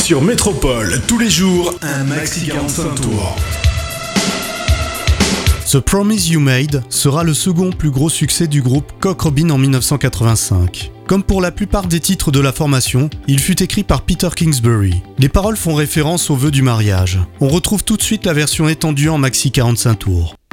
Sur Métropole, tous les jours, un maxi 45 tours. The Promise You Made sera le second plus gros succès du groupe Cock Robin en 1985. Comme pour la plupart des titres de la formation, il fut écrit par Peter Kingsbury. Les paroles font référence aux vœux du mariage. On retrouve tout de suite la version étendue en maxi 45 tours.